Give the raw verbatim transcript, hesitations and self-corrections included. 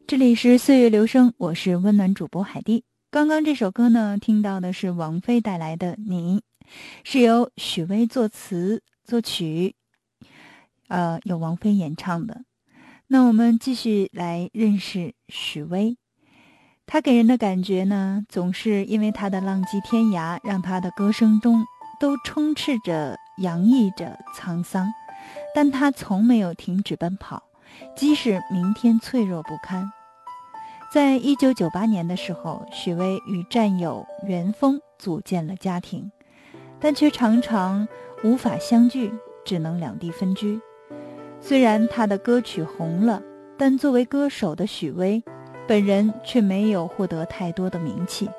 这里是岁月流声，我是温暖主播海蒂。刚刚这首歌呢，听到的是王菲带来的《你》，是由许巍作词作曲，呃，由王菲演唱的。那我们继续来认识许巍，他给人的感觉呢，总是因为他的浪迹天涯，让他的歌声中都充斥着、洋溢着沧桑，但他从没有停止奔跑，即使明天脆弱不堪。在一九九八年的时候，许巍与战友袁峰组建了家庭，但却常常无法相聚，只能两地分居。虽然他的歌曲红了，但作为歌手的许巍本人却没有获得太多的名气。